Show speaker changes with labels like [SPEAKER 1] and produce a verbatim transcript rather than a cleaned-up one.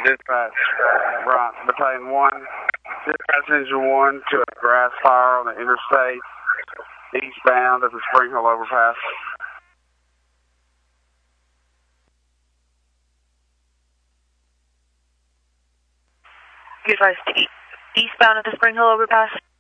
[SPEAKER 1] Dispatch, Bronx, Battalion one. Dispatch Engine one to a grass fire on the interstate, eastbound at the Spring Hill overpass.
[SPEAKER 2] Be advised, e eastbound at the Spring Hill overpass.